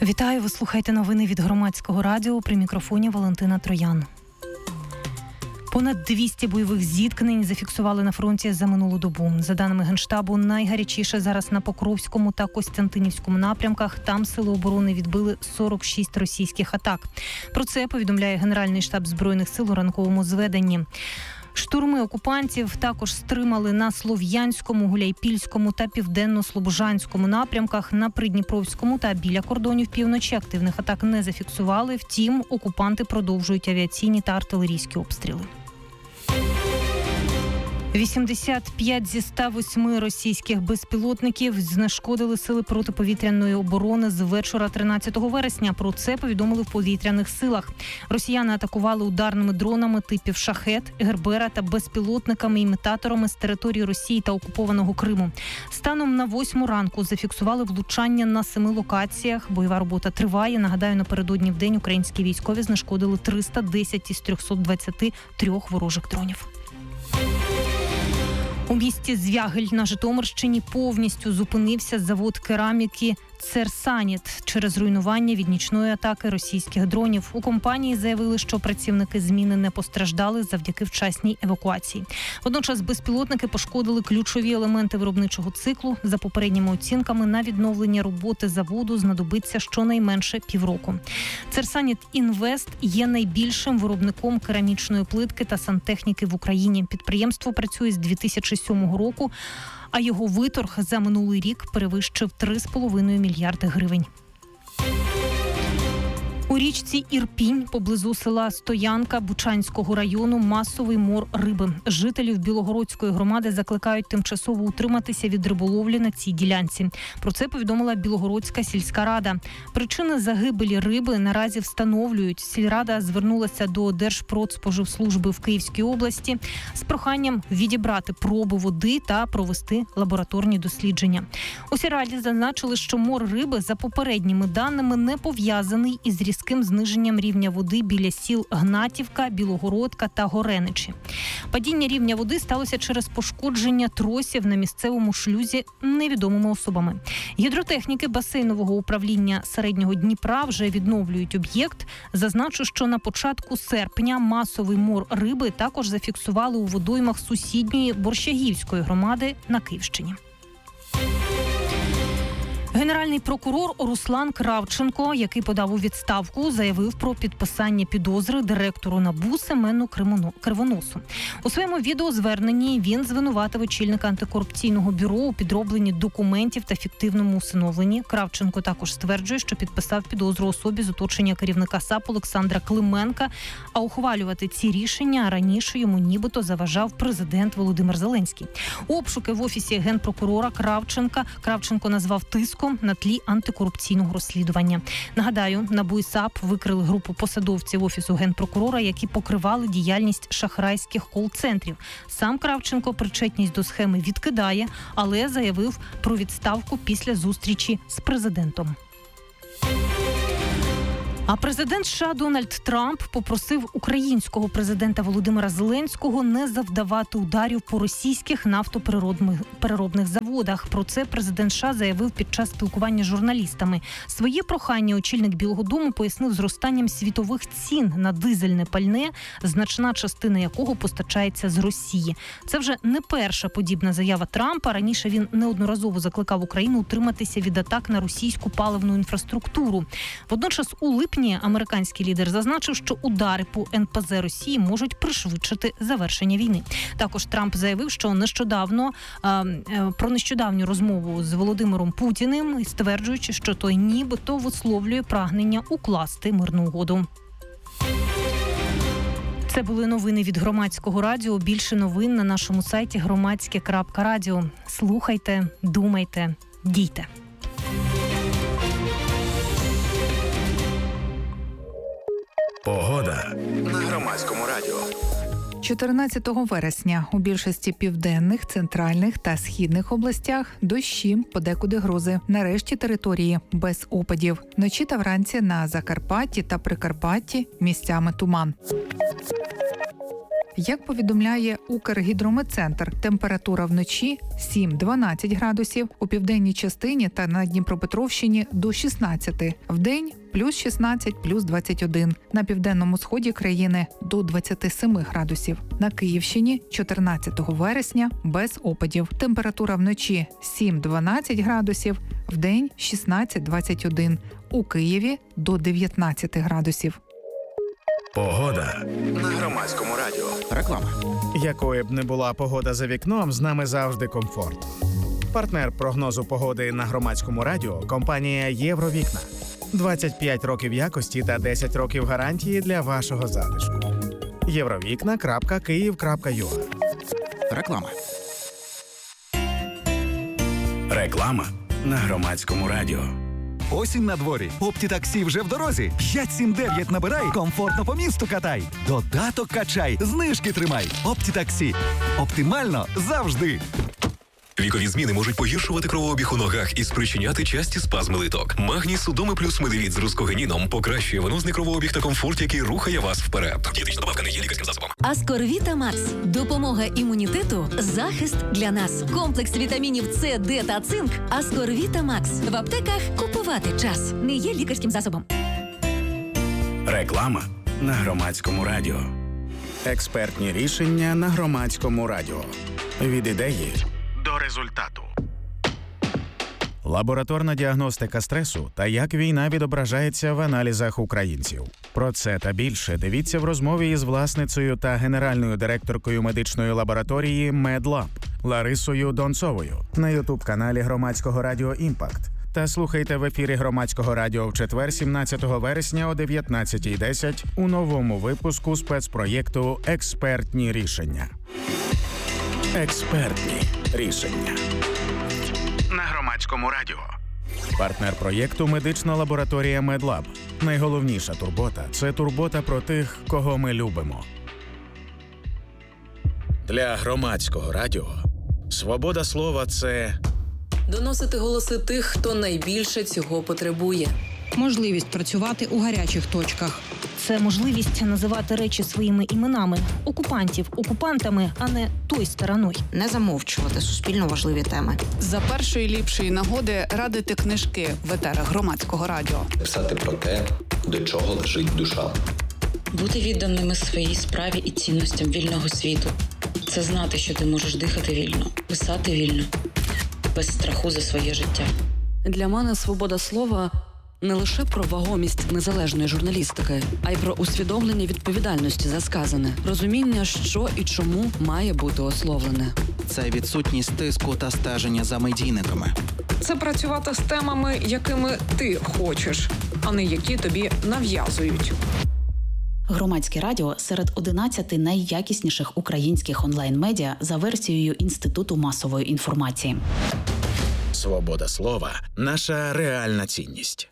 Вітаю, ви слухаєте новини від Громадського радіо, при мікрофоні Валентина Троян. Понад 200 бойових зіткнень зафіксували на фронті за минулу добу. За даними Генштабу, найгарячіше зараз на Покровському та Костянтинівському напрямках. Там сили оборони відбили 46 російських атак. Про це повідомляє Генеральний штаб Збройних сил у ранковому зведенні. Штурми окупантів також стримали на Слов'янському, Гуляйпільському та Південно-Слобожанському напрямках. На Придніпровському та біля кордонів півночі активних атак не зафіксували. Втім, окупанти продовжують авіаційні та артилерійські обстріли. 85 зі 108 російських безпілотників знешкодили сили протиповітряної оборони з вечора 13 вересня. Про це повідомили в повітряних силах. Росіяни атакували ударними дронами типів «Шахет», «Гербера» та безпілотниками-імітаторами з території Росії та окупованого Криму. Станом на 8 ранку зафіксували влучання на 7 локаціях. Бойова робота триває. Нагадаю, напередодні в день українські військові знешкодили 310 із 323 ворожих дронів. У місті Звягель на Житомирщині повністю зупинився завод кераміки «Церсаніт» через руйнування від нічної атаки російських дронів. У компанії заявили, що працівники зміни не постраждали завдяки вчасній евакуації. Водночас безпілотники пошкодили ключові елементи виробничого циклу. За попередніми оцінками, на відновлення роботи заводу знадобиться щонайменше півроку. «Церсаніт Інвест» є найбільшим виробником керамічної плитки та сантехніки в Україні. Підприємство працює з 2007 року, а його виторг за минулий рік перевищив 3,5 мільярди гривень. У річці Ірпінь, поблизу села Стоянка Бучанського району, масовий мор риби. Жителів Білогородської громади закликають тимчасово утриматися від риболовлі на цій ділянці. Про це повідомила Білогородська сільська рада. Причини загибелі риби наразі встановлюють. Сільрада звернулася до Держпродспоживслужби в Київській області з проханням відібрати проби води та провести лабораторні дослідження. У сільраді зазначили, що мор риби, за попередніми даними, не пов'язаний із різким зниженням рівня води біля сіл Гнатівка, Білогородка та Гореничі. Падіння рівня води сталося через пошкодження тросів на місцевому шлюзі невідомими особами. Гідротехніки басейнового управління Середнього Дніпра вже відновлюють об'єкт. Зазначу, що на початку серпня масовий мор риби також зафіксували у водоймах сусідньої Борщагівської громади на Київщині. Генеральний прокурор Руслан Кравченко, який подав у відставку, заявив про підписання підозри директору НАБУ Семену Кривоносу. У своєму відеозверненні він звинуватив очільника антикорупційного бюро у підробленні документів та фіктивному усиновленні. Кравченко також стверджує, що підписав підозру особі з оточення керівника САП Олександра Клименка, а ухвалювати ці рішення раніше йому нібито заважав президент Володимир Зеленський. Обшуки в офісі генпрокурора Кравченко назвав тиском на тлі антикорупційного розслідування. Нагадаю, НАБУ і САП викрили групу посадовців Офісу генпрокурора, які покривали діяльність шахрайських кол-центрів. Сам Кравченко причетність до схеми відкидає, але заявив про відставку після зустрічі з президентом. А президент США Дональд Трамп попросив українського президента Володимира Зеленського не завдавати ударів по російських нафтопереробних заводах. Про це президент США заявив під час спілкування з журналістами. Своє прохання очільник Білого дому пояснив зростанням світових цін на дизельне пальне, значна частина якого постачається з Росії. Це вже не перша подібна заява Трампа. Раніше він неодноразово закликав Україну утриматися від атак на російську паливну інфраструктуру. Водночас у липні американський лідер зазначив, що удари по НПЗ Росії можуть пришвидшити завершення війни. Також Трамп заявив, що про нещодавню розмову з Володимиром Путіним, стверджуючи, що той нібито висловлює прагнення укласти мирну угоду. Це були новини від Громадського радіо. Більше новин на нашому сайті громадське.радіо. Слухайте, думайте, дійте. Погода на Громадському радіо. 14 вересня у більшості південних, центральних та східних областях дощі, подекуди грози. На решті території без опадів. Вночі та вранці на Закарпатті та Прикарпатті місцями туман. Як повідомляє Укргідрометцентр, температура вночі 7-12 градусів, у південній частині та на Дніпропетровщині до 16, вдень плюс 16, плюс 21, на південному сході країни до 27 градусів. На Київщині 14 вересня без опадів. Температура вночі 7-12 градусів, вдень 16-21, у Києві до 19 градусів. Погода на Громадському радіо. Реклама. Якою б не була погода за вікном, з нами завжди комфорт. Партнер прогнозу погоди на Громадському радіо – компанія «Євровікна». 25 років якості та 10 років гарантії для вашого затишку. Євровікна.Київ.ua. Реклама. Реклама на Громадському радіо. Осінь на дворі. Оптітаксі вже в дорозі. 579 набирай, комфортно по місту катай. Додаток качай, знижки тримай. Оптітаксі. Оптимально завжди. Вікові зміни можуть погіршувати кровообіг у ногах і спричиняти часті спазми литок. Магній Судоми плюс Медевіт з рускогенідом покращує венозний кровообіг та комфорт, який рухає вас вперед. Дієтична добавка не є лікарським засобом. Аскорвіта Макс. Допомога імунітету. Захист для нас. Комплекс вітамінів С, Д та цинк. Аскорвіта Макс. В аптеках купувати час. Не є лікарським засобом. Реклама на Громадському радіо. Експертні рішення на Громадському радіо. Від ідеї до результату. Лабораторна діагностика стресу та як війна відображається в аналізах українців. Про це та більше дивіться в розмові із власницею та генеральною директоркою медичної лабораторії «Медлаб» Ларисою Донцовою на ютуб-каналі Громадського радіо «Імпакт». Та слухайте в ефірі Громадського радіо в четвер, 17 вересня о 19:10 у новому випуску спецпроєкту «Експертні рішення». Експертні рішення на Громадському радіо. Партнер проєкту – медична лабораторія «Медлаб». Найголовніша турбота – це турбота про тих, кого ми любимо. Для Громадського радіо свобода слова – це доносити голоси тих, хто найбільше цього потребує. Можливість працювати у гарячих точках. Це можливість називати речі своїми іменами. Окупантів окупантами, а не той стороною. Не замовчувати суспільно важливі теми. За першої ліпшої нагоди радити книжки в етерах Громадського радіо. Писати про те, до чого лежить душа. Бути відданими своїй справі і цінностям вільного світу. Це знати, що ти можеш дихати вільно, писати вільно, без страху за своє життя. Для мене свобода слова – не лише про вагомість незалежної журналістики, а й про усвідомлення відповідальності за сказане, розуміння, що і чому має бути ословлене. Це відсутність тиску та стеження за медійниками. Це працювати з темами, якими ти хочеш, а не які тобі нав'язують. Громадське радіо серед 11 найякісніших українських онлайн-медіа за версією Інституту масової інформації. свобода слова – наша реальна цінність.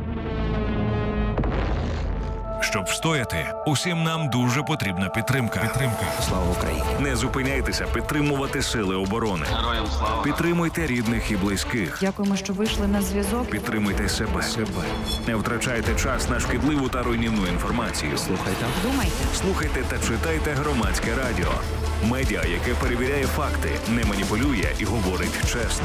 Щоб встояти, усім нам дуже потрібна підтримка. Слава Україні! Не зупиняйтеся підтримувати сили оборони. Героям слава! Підтримуйте рідних і близьких. Дякуємо, що вийшли на зв'язок. Підтримуйте себе. Не втрачайте час на шкідливу та руйнівну інформацію. Слухайте та читайте Громадське радіо. Медіа, яке перевіряє факти, не маніпулює і говорить чесно.